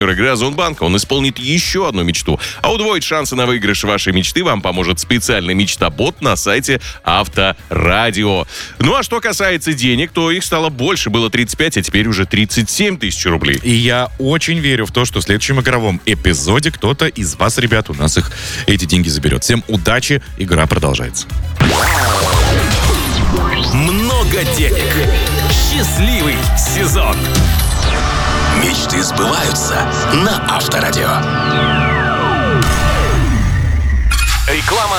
игры Озонбанка. Он исполнит еще одну мечту. А удвоить шансы на выигрыш вашей мечты вам поможет специальный мечта-бот на сайте Авторадио. Ну а что касается денег, то их стало больше. Было 35, а теперь уже 37 тысяч рублей. И я очень верю в то, что в следующем игровом эпизоде кто-то из вас, ребят, у нас эти деньги заберет. Всем удачи, игра продолжается. Много денег. Счастливый сезон. Мечты сбываются на Авторадио. Реклама